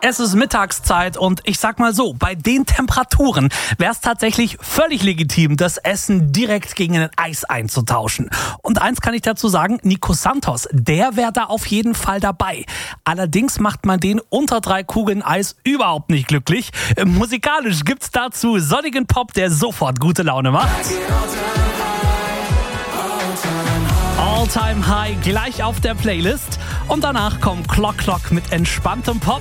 Es ist Mittagszeit und ich sag mal so, bei den Temperaturen wäre es tatsächlich völlig legitim, das Essen direkt gegen ein Eis einzutauschen. Und eins kann ich dazu sagen, Nico Santos, der wäre da auf jeden Fall dabei. Allerdings macht man den unter 3 Kugeln Eis überhaupt nicht glücklich. Musikalisch gibt's dazu sonnigen Pop, der sofort gute Laune macht. All Time High gleich auf der Playlist. Und danach kommt Clock Clock mit entspanntem Pop.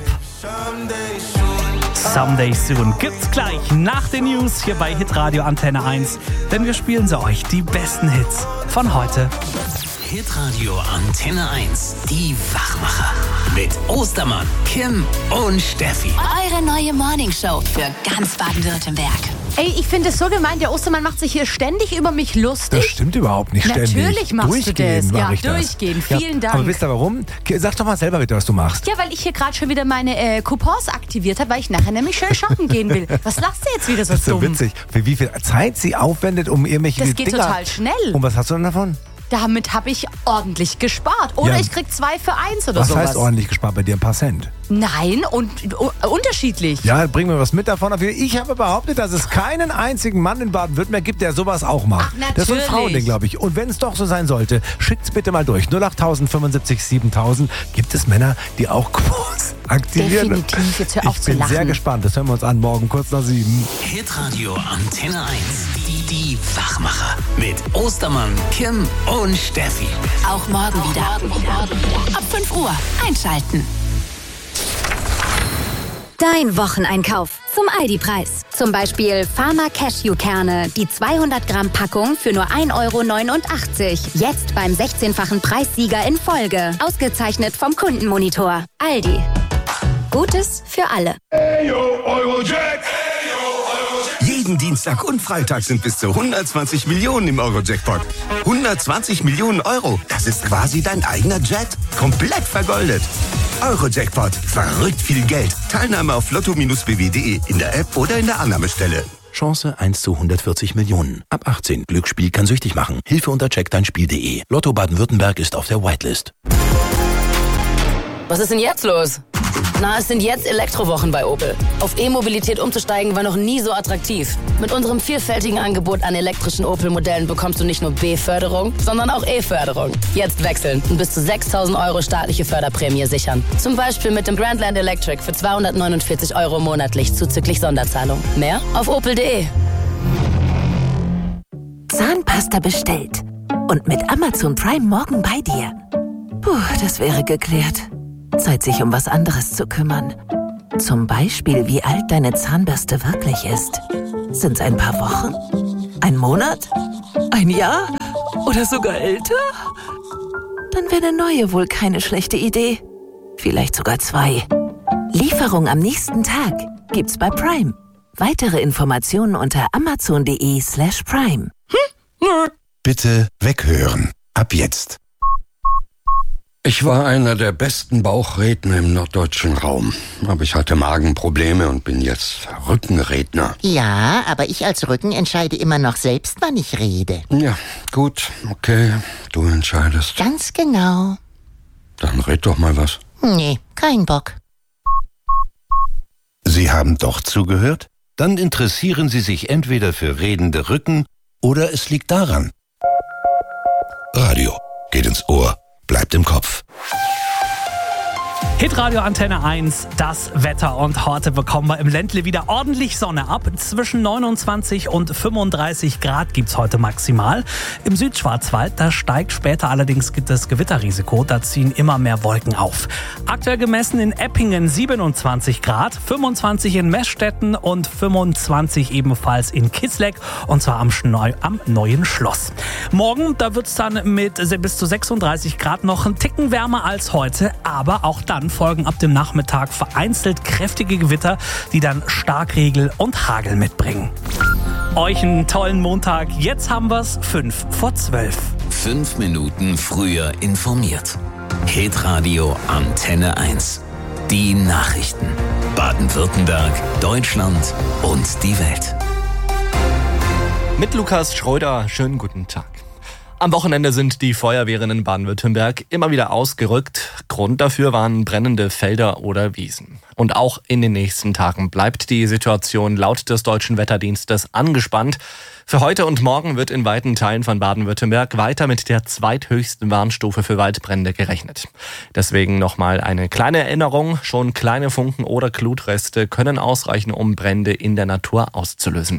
Someday Soon gibt's gleich nach den News hier bei Hitradio Antenne 1. Denn wir spielen sie euch, die besten Hits von heute. Hitradio Antenne 1, die Wachmacher. Mit Ostermann, Kim und Steffi. Eure neue Morningshow für ganz Baden-Württemberg. Ey, ich finde es so gemein, der Ostermann macht sich hier ständig über mich lustig. Das stimmt überhaupt nicht ständig. Natürlich machst du das. Ja, ich das. durchgehen. Vielen Dank. Aber wisst ihr warum? Sag doch mal selber bitte, was du machst. Ja, weil ich hier gerade schon wieder meine Coupons aktiviert habe, weil ich nachher nämlich schön shoppen gehen will. Was lachst du jetzt wieder so Das ist so dumm? witzig. Für wie viel Zeit sie aufwendet, um irgendwelche Das geht Dinger... total schnell. Und was hast du denn davon? Damit habe ich ordentlich gespart. Oder Ja. ich krieg 2 für 1 oder Was sowas. heißt ordentlich gespart bei dir? Ein paar Cent. Nein, und unterschiedlich. Ja, bring mir was mit davon. Ich habe behauptet, dass es keinen einzigen Mann in Baden-Württemberg gibt, der sowas auch macht. Ach, natürlich. Das ist so ein Frauending, glaube ich. Und wenn es doch so sein sollte, schickt's bitte mal durch. 08000 75 7000. Gibt es Männer, die auch Coupons aktivieren? Definitiv. Jetzt hör auf Ich zu bin lachen. sehr gespannt. Das hören wir uns an morgen kurz nach 7. Hitradio Antenne 1, die Wachmacher. Mit Ostermann, Kim und Steffi. Auch morgen wieder. Ab 5 Uhr einschalten. Dein Wocheneinkauf zum Aldi-Preis. Zum Beispiel Farmer Cashew-Kerne, die 200 Gramm Packung für nur 1,89 €. Jetzt beim 16-fachen Preissieger in Folge. Ausgezeichnet vom Kundenmonitor. Aldi. Gutes für alle. Jeden Dienstag und Freitag sind bis zu 120 Millionen im Euro-Jackpot. 120 Millionen Euro, das ist quasi dein eigener Jet. Komplett vergoldet. Euro-Jackpot, verrückt viel Geld. Teilnahme auf lotto-bw.de, in der App oder in der Annahmestelle. Chance 1 zu 140 Millionen. Ab 18. Glücksspiel kann süchtig machen. Hilfe unter checkdeinspiel.de. Lotto Baden-Württemberg ist auf der Whitelist. Was ist denn jetzt los? Na, es sind jetzt Elektrowochen bei Opel. Auf E-Mobilität umzusteigen war noch nie so attraktiv. Mit unserem vielfältigen Angebot an elektrischen Opel-Modellen bekommst du nicht nur B-Förderung, sondern auch E-Förderung. Jetzt wechseln und bis zu 6.000 € staatliche Förderprämie sichern. Zum Beispiel mit dem Grandland Electric für 249 € monatlich zuzüglich Sonderzahlung. Mehr auf opel.de. Zahnpasta bestellt. Und mit Amazon Prime morgen bei dir. Puh, das wäre geklärt. Zeit, sich um was anderes zu kümmern. Zum Beispiel, wie alt deine Zahnbürste wirklich ist. Sind's ein paar Wochen? Ein Monat? Ein Jahr? Oder sogar älter? Dann wäre eine neue wohl keine schlechte Idee. Vielleicht sogar 2. Lieferung am nächsten Tag gibt's bei Prime. Weitere Informationen unter amazon.de/prime. Bitte weghören. Ab jetzt. Ich war einer der besten Bauchredner im norddeutschen Raum. Aber ich hatte Magenprobleme und bin jetzt Rückenredner. Ja, aber ich als Rücken entscheide immer noch selbst, wann ich rede. Ja, gut, okay, du entscheidest. Ganz genau. Dann red doch mal was. Nee, kein Bock. Sie haben doch zugehört? Dann interessieren Sie sich entweder für redende Rücken oder es liegt daran. Radio geht ins Ohr. Bleibt im Kopf. Hitradio Antenne 1, das Wetter. Und heute bekommen wir im Ländle wieder ordentlich Sonne ab. Zwischen 29 und 35 Grad gibt's heute maximal. Im Südschwarzwald, da steigt später allerdings das Gewitterrisiko. Da ziehen immer mehr Wolken auf. Aktuell gemessen in Eppingen 27 Grad, 25 in Meßstetten und 25 ebenfalls in Kisleck. Und zwar am Neuen Schloss. Morgen, da wird's dann mit bis zu 36 Grad noch ein Ticken wärmer als heute. Aber auch dann folgen ab dem Nachmittag vereinzelt kräftige Gewitter, die dann Starkregen und Hagel mitbringen. Euch einen tollen Montag. Jetzt haben wir's 11:55. 5 Minuten früher informiert. Hitradio Antenne 1. Die Nachrichten. Baden-Württemberg, Deutschland und die Welt. Mit Lukas Schröder, schönen guten Tag. Am Wochenende sind die Feuerwehren in Baden-Württemberg immer wieder ausgerückt. Grund dafür waren brennende Felder oder Wiesen. Und auch in den nächsten Tagen bleibt die Situation laut des Deutschen Wetterdienstes angespannt. Für heute und morgen wird in weiten Teilen von Baden-Württemberg weiter mit der zweithöchsten Warnstufe für Waldbrände gerechnet. Deswegen nochmal eine kleine Erinnerung. Schon kleine Funken oder Glutreste können ausreichen, um Brände in der Natur auszulösen.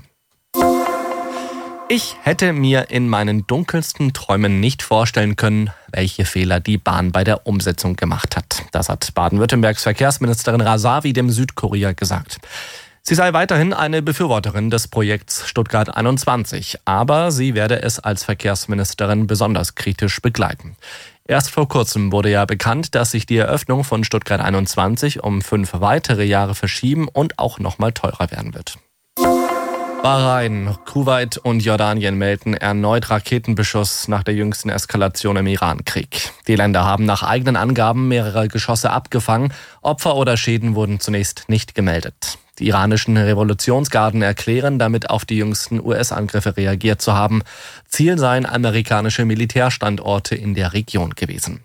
Ich hätte mir in meinen dunkelsten Träumen nicht vorstellen können, welche Fehler die Bahn bei der Umsetzung gemacht hat. Das hat Baden-Württembergs Verkehrsministerin Rasavi dem Südkurier gesagt. Sie sei weiterhin eine Befürworterin des Projekts Stuttgart 21, aber sie werde es als Verkehrsministerin besonders kritisch begleiten. Erst vor kurzem wurde ja bekannt, dass sich die Eröffnung von Stuttgart 21 um 5 weitere Jahre verschieben und auch nochmal teurer werden wird. Bahrain, Kuwait und Jordanien melden erneut Raketenbeschuss nach der jüngsten Eskalation im Iran-Krieg. Die Länder haben nach eigenen Angaben mehrere Geschosse abgefangen. Opfer oder Schäden wurden zunächst nicht gemeldet. Die iranischen Revolutionsgarden erklären, damit auf die jüngsten US-Angriffe reagiert zu haben. Ziel seien amerikanische Militärstandorte in der Region gewesen.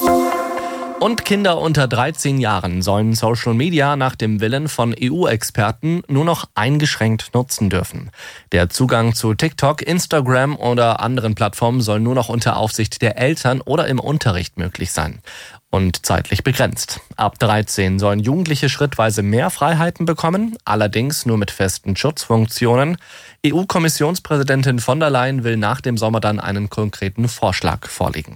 Und Kinder unter 13 Jahren sollen Social Media nach dem Willen von EU-Experten nur noch eingeschränkt nutzen dürfen. Der Zugang zu TikTok, Instagram oder anderen Plattformen soll nur noch unter Aufsicht der Eltern oder im Unterricht möglich sein. Und zeitlich begrenzt. Ab 13 sollen Jugendliche schrittweise mehr Freiheiten bekommen, allerdings nur mit festen Schutzfunktionen. EU-Kommissionspräsidentin von der Leyen will nach dem Sommer dann einen konkreten Vorschlag vorlegen.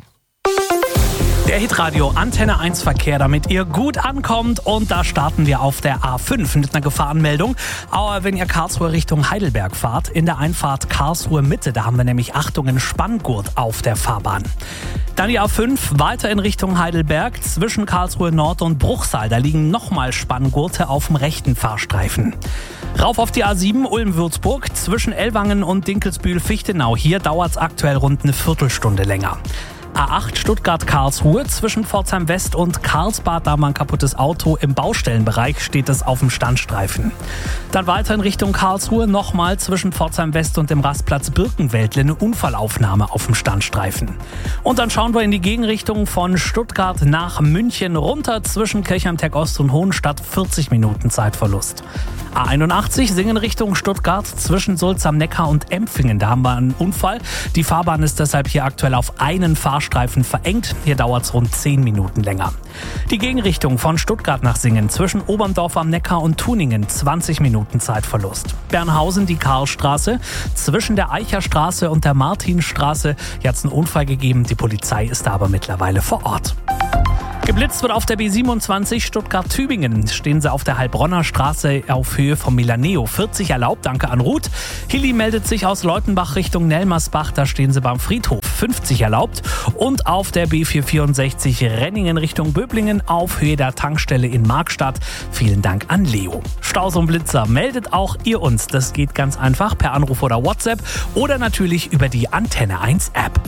Der Hitradio Antenne 1 Verkehr, damit ihr gut ankommt. Und da starten wir auf der A5 mit einer Gefahrenmeldung. Aber wenn ihr Karlsruhe Richtung Heidelberg fahrt, in der Einfahrt Karlsruhe Mitte, da haben wir nämlich Achtung, Spanngurt auf der Fahrbahn. Dann die A5 weiter in Richtung Heidelberg, zwischen Karlsruhe Nord und Bruchsal. Da liegen nochmal Spanngurte auf dem rechten Fahrstreifen. Rauf auf die A7 Ulm-Würzburg, zwischen Ellwangen und Dinkelsbühl-Fichtenau. Hier dauert es aktuell rund eine Viertelstunde länger. A8 Stuttgart-Karlsruhe, zwischen Pforzheim West und Karlsbad, da mal ein kaputtes Auto. Im Baustellenbereich steht es auf dem Standstreifen. Dann weiter in Richtung Karlsruhe, nochmal zwischen Pforzheim West und dem Rastplatz Birkenwäldle eine Unfallaufnahme auf dem Standstreifen. Und dann schauen wir in die Gegenrichtung von Stuttgart nach München runter, zwischen Kirchheim-Tech Ost und Hohenstadt, 40 Minuten Zeitverlust. A81 Singen Richtung Stuttgart, zwischen Sulz am Neckar und Empfingen. Da haben wir einen Unfall. Die Fahrbahn ist deshalb hier aktuell auf einen Fahrstreifen verengt. Hier dauert es rund 10 Minuten länger. Die Gegenrichtung von Stuttgart nach Singen, zwischen Oberndorf am Neckar und Tuningen, 20 Minuten Zeitverlust. Bernhausen die Karlstraße, zwischen der Eicherstraße und der Martinstraße. Hier hat es einen Unfall gegeben. Die Polizei ist da aber mittlerweile vor Ort. Geblitzt wird auf der B27 Stuttgart-Tübingen. Stehen sie auf der Heilbronner Straße auf Höhe vom Milaneo. 40 erlaubt, danke an Ruth. Hilly meldet sich aus Leutenbach Richtung Nelmersbach. Da stehen sie beim Friedhof. 50 erlaubt. Und auf der B464 Renningen Richtung Böblingen auf Höhe der Tankstelle in Markstadt. Vielen Dank an Leo. Staus und Blitzer meldet auch ihr uns. Das geht ganz einfach per Anruf oder WhatsApp oder natürlich über die Antenne 1 App.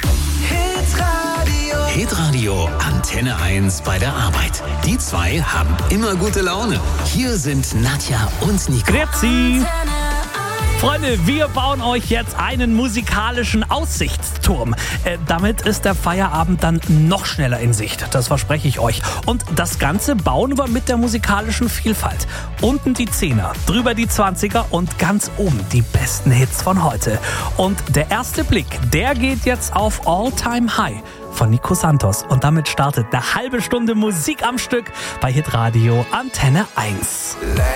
Hitradio Antenne 1 bei der Arbeit. Die zwei haben immer gute Laune. Hier sind Nadja und Nico. Grüezi. Freunde, wir bauen euch jetzt einen musikalischen Aussichtsturm. Damit ist der Feierabend dann noch schneller in Sicht. Das verspreche ich euch. Und das Ganze bauen wir mit der musikalischen Vielfalt. Unten die 10er, drüber die 20er und ganz oben die besten Hits von heute. Und der erste Blick, der geht jetzt auf All Time High von Nico Santos. Und damit startet eine halbe Stunde Musik am Stück bei Hitradio Antenne 1.